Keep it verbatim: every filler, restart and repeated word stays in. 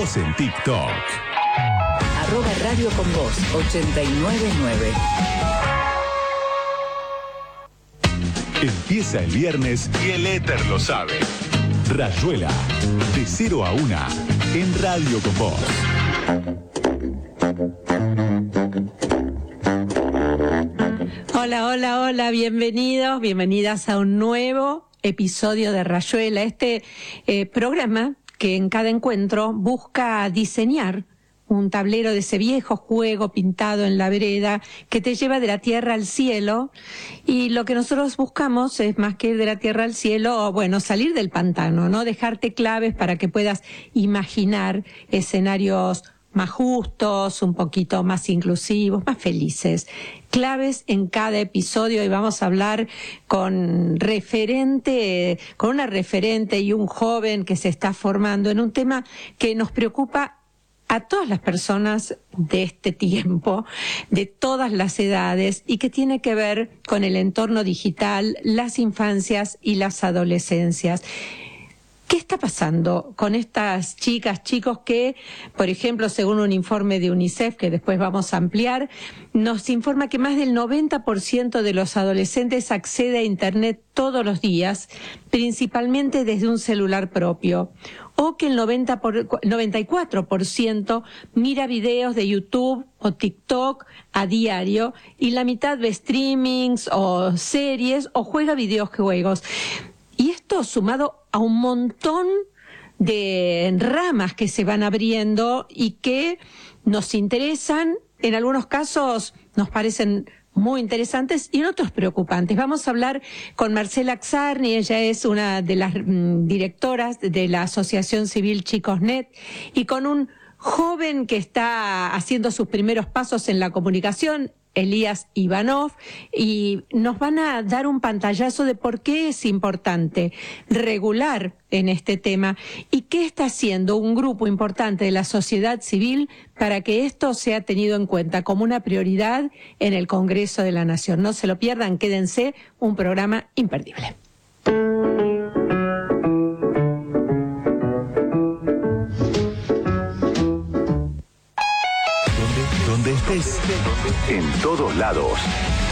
Seguinos en TikTok. Arroba Radio con Voz ochenta y nueve nueve. Empieza el viernes y el éter lo sabe. Rayuela, de cero a una, en Radio con Voz. Hola, hola, hola, bienvenidos, bienvenidas a un nuevo episodio de Rayuela, este eh, programa que en cada encuentro busca diseñar un tablero de ese viejo juego pintado en la vereda que te lleva de la tierra al cielo, y lo que nosotros buscamos es más que ir de la tierra al cielo, bueno, salir del pantano, ¿no? Dejarte claves para que puedas imaginar escenarios más justos, un poquito más inclusivos, más felices. Claves en cada episodio, y vamos a hablar con referente, con una referente y un joven que se está formando en un tema que nos preocupa a todas las personas de este tiempo, de todas las edades, y que tiene que ver con el entorno digital, las infancias y las adolescencias. ¿Qué está pasando con estas chicas, chicos que, por ejemplo, según un informe de UNICEF, que después vamos a ampliar, nos informa que más del noventa por ciento de los adolescentes accede a Internet todos los días, principalmente desde un celular propio, o que el noventa por, noventa y cuatro por ciento mira videos de YouTube o TikTok a diario, y la mitad ve streamings o series o juega videojuegos. Y esto sumado a un montón de ramas que se van abriendo y que nos interesan, en algunos casos nos parecen muy interesantes y en otros preocupantes. Vamos a hablar con Marcela Czarny, ella es una de las mm, directoras de la Asociación Civil Chicosnet, y con un joven que está haciendo sus primeros pasos en la comunicación, Elías Ivanov, y nos van a dar un pantallazo de por qué es importante regular en este tema y qué está haciendo un grupo importante de la sociedad civil para que esto sea tenido en cuenta como una prioridad en el Congreso de la Nación. No se lo pierdan, quédense, un programa imperdible. Donde estés, en todos lados.